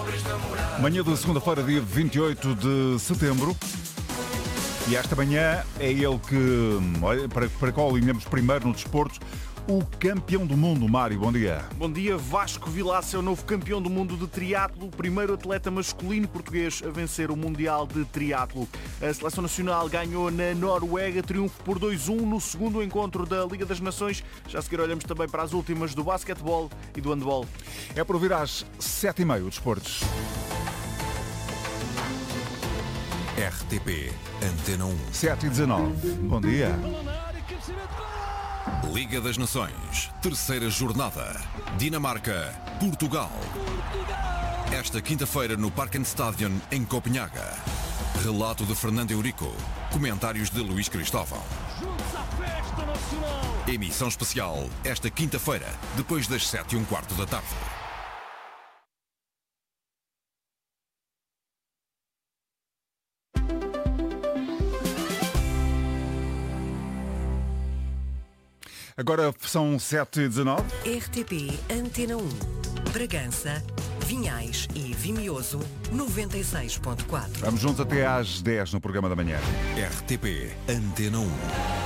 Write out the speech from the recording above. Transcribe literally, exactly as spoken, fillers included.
Manhã de segunda-feira, dia vinte e oito de setembro. E esta manhã é ele que, olha, para, para qual alinhamos primeiro no desporto, o campeão do mundo, Mário. Bom dia. Bom dia. Vasco Vilaça é o novo campeão do mundo de triatlo, o primeiro atleta masculino português a vencer o Mundial de Triatlo. A seleção nacional ganhou na Noruega, triunfo por dois a um no segundo encontro da Liga das Nações. Já a seguir olhamos também para as últimas do basquetebol e do handball. É para ouvir às sete e meia, o desportos. R T P Antena um. sete e dezanove. Bom dia. Liga das Nações, terceira jornada. Dinamarca, Portugal. Esta quinta-feira no Parkenstadion, em Copenhaga. Relato de Fernando Eurico. Comentários de Luís Cristóvão. Emissão especial, esta quinta-feira, depois das sete e um quarto da tarde. Agora são sete e dezanove. R T P Antena um. Bragança, Vinhais e Vimioso, noventa e seis ponto quatro. Vamos juntos até às dez no programa da manhã. R T P Antena um.